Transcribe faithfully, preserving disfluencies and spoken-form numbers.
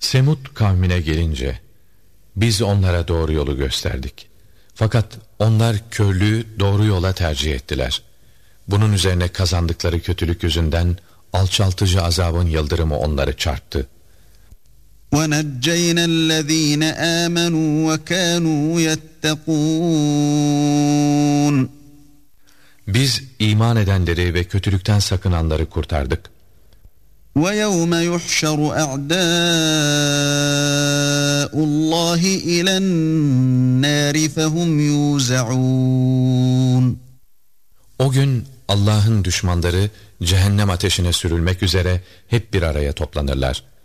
Semud kavmine gelince biz onlara doğru yolu gösterdik. Fakat onlar körlüğü doğru yola tercih ettiler. Bunun üzerine kazandıkları kötülük yüzünden alçaltıcı azabın yıldırımı onları çarptı. وَنَجَّيْنَا الَّذ۪ينَ آمَنُوا وَكَانُوا يَتَّقُونَ Biz iman edenleri ve kötülükten sakınanları kurtardık. وَيَوْمَ يُحْشَرُ أَعْدَاءُ اللّٰهِ إِلَى النَّارِ فَهُمْ يُوزَعُونَ O gün Allah'ın düşmanları cehennem ateşine sürülmek üzere hep bir araya toplanırlar.